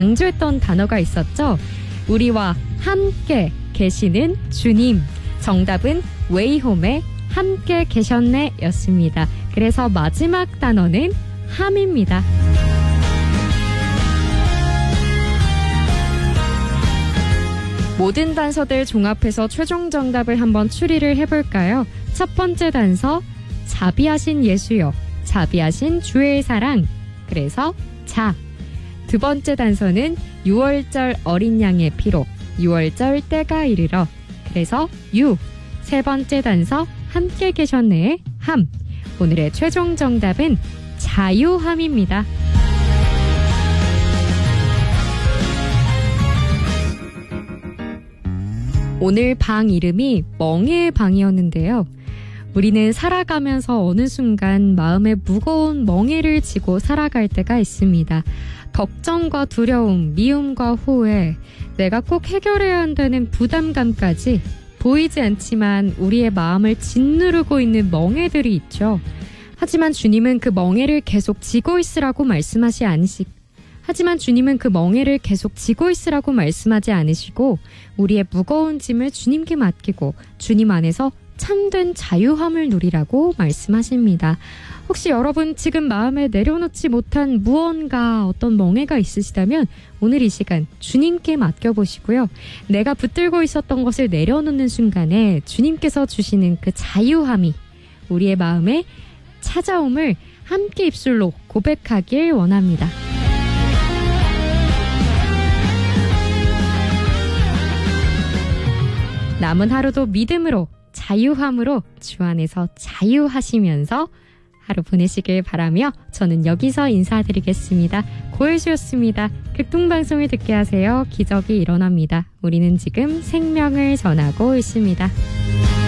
강조했던 단어가 있었죠. 우리와 함께 계시는 주님. 정답은 웨이홈의 함께 계셨네 였습니다. 그래서 마지막 단어는 함입니다. 모든 단서들 종합해서 최종 정답을 한번 추리를 해볼까요? 첫 번째 단서, 자비하신 예수여, 자비하신 주의 사랑. 그래서 자. 두 번째 단서는 6월절 어린 양의 피로, 6월절 때가 이르러. 그래서 유. 세 번째 단서, 함께 계셨네의 함. 오늘의 최종 정답은 자유함입니다. 오늘 방 이름이 멍에의 방이었는데요. 우리는 살아가면서 어느 순간 마음에 무거운 멍에를 지고 살아갈 때가 있습니다. 걱정과 두려움, 미움과 후회, 내가 꼭 해결해야 한다는 부담감까지 보이지 않지만 우리의 마음을 짓누르고 있는 멍에들이 있죠. 하지만 주님은 그 멍에를 계속 지고 있으라고 말씀하지 않으시고 우리의 무거운 짐을 주님께 맡기고 주님 안에서 참된 자유함을 누리라고 말씀하십니다. 혹시 여러분 지금 마음에 내려놓지 못한 무언가 어떤 멍에가 있으시다면 오늘 이 시간 주님께 맡겨보시고요. 내가 붙들고 있었던 것을 내려놓는 순간에 주님께서 주시는 그 자유함이 우리의 마음에 찾아옴을 함께 입술로 고백하길 원합니다. 남은 하루도 믿음으로 자유함으로 주 안에서 자유하시면서 하루 보내시길 바라며 저는 여기서 인사드리겠습니다. 고혜수였습니다. 극동방송을 듣게 하세요. 기적이 일어납니다. 우리는 지금 생명을 전하고 있습니다.